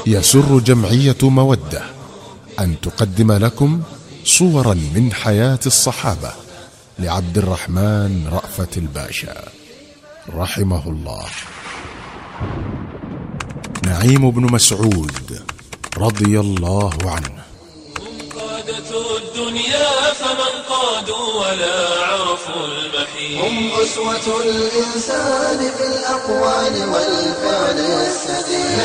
يسر جمعية مودة أن تقدم لكم صورا من حياة الصحابة لعبد الرحمن رأفت الباشا رحمه الله. نعيم بن مسعود رضي الله عنه: هم قادة الدنيا فمن قادوا ولا عرفوا المحيط، هم أسوة الإنسان في الأقوال والفعل السديد.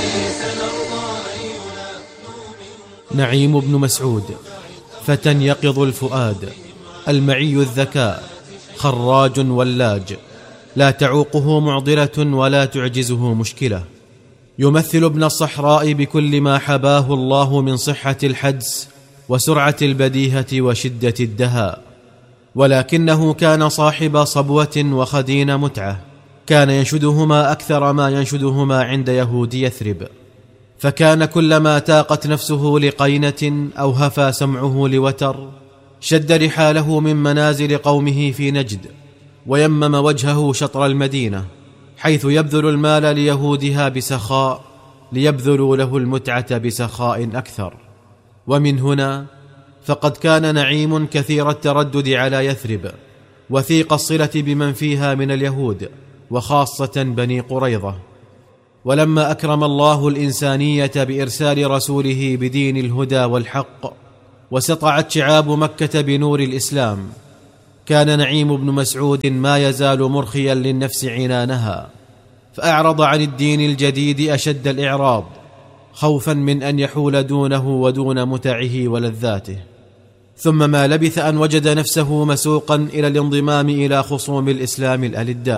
نعيم بن مسعود فتى يقظ الفؤاد، المعي الذكاء، خراج ولاج، لا تعوقه معضلة ولا تعجزه مشكلة، يمثل ابن الصحراء بكل ما حباه الله من صحة الحدس وسرعة البديهة وشدة الدهاء، ولكنه كان صاحب صبوة وخدين متعة، كان ينشدهما أكثر ما ينشدهما عند يهود يثرب، فكان كلما تاقت نفسه لقينة أو هفى سمعه لوتر شد رحاله من منازل قومه في نجد، ويمم وجهه شطر المدينة، حيث يبذل المال ليهودها بسخاء ليبذلوا له المتعة بسخاء أكثر. ومن هنا فقد كان نعيم كثير التردد على يثرب، وثيق الصلة بمن فيها من اليهود، وخاصة بني قريظة. ولما أكرم الله الإنسانية بإرسال رسوله بدين الهدى والحق، وسطعت شعاب مكة بنور الإسلام، كان نعيم بن مسعود ما يزال مرخيا للنفس عنانها، فأعرض عن الدين الجديد أشد الإعراض، خوفا من أن يحول دونه ودون متعه ولذاته. ثم ما لبث أن وجد نفسه مسوقا إلى الانضمام إلى خصوم الإسلام الألداء،